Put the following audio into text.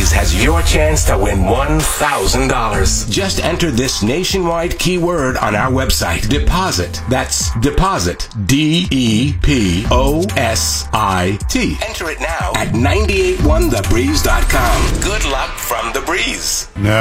Breeze has your chance to win $1,000. Just enter this nationwide keyword on our website, deposit. That's deposit, DEPOSIT. Enter it now at 981thebreeze.com. Good luck from The Breeze. No.